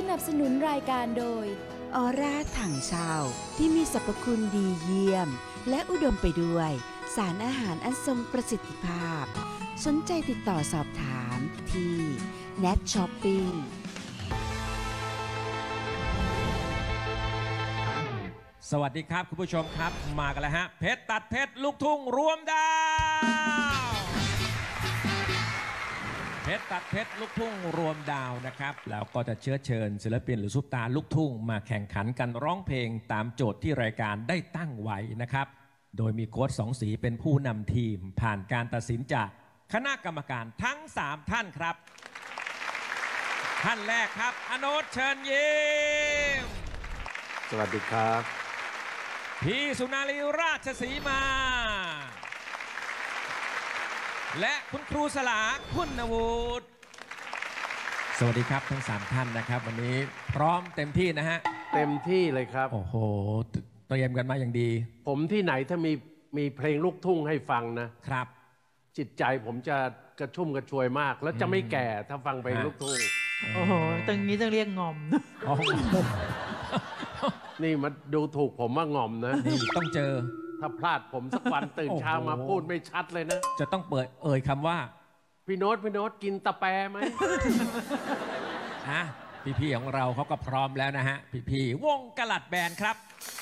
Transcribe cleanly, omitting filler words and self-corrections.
นับสนุนรายการโดยออร่าถังเช่าที่มีสรรพคุณดีเยี่ยมและอุดมไปด้วยสารอาหารอันทรงประสิทธิภาพสนใจติดต่อสอบถามที่ Nat Shopping สวัสดีครับคุณผู้ชมครับมากันแล้วฮะเพชรตัดเพชรลูกทุ่งรวมดาวเพชรตัดเพชรลูกทุ่งรวมดาวนะครับแล้วก็จะเชิญศิลปินหรือซุปตาลูกทุ่งมาแข่งขันกันร้องเพลงตามโจทย์ที่รายการได้ตั้งไว้นะครับโดยมีโค้ช2 สีเป็นผู้นำทีมผ่านการตัดสินจากคณะกรรมการทั้ง3ท่านครับท่านแรกครับอโนชเชิญยิ้มสวัสดีครับพี่สุนารีราชสีมาและคุณครูสลาคุณวุฒิสวัสดีครับทั้ง3ท่านนะครับวันนี้พร้อมเต็มที่นะฮะเต็มที่เลยครับโอ้โหเตรียมกันมาอย่างดีผมที่ไหนถ้ามีเพลงลูกทุ่งให้ฟังนะครับจิตใจผมจะกระชุ่มกระชวยมากแล้วจะไม่แก่ถ้าฟังเพลงลูกทุ่งโอ้โหตรงนี้ต้องเรียกงอมนี่มาดูถูกผมว่างอมนะนี่ต้องเจอถ้าพลาดผมสักวันตื่นเช้ามาพูดไม่ชัดเลยนะจะต้องเปิดคำว่าพี่โน้ตกินตะแปไหมฮะพี่ๆของเราเขาก็พร้อมแล้วนะฮะพี่ๆวงกะลัดแบนครับ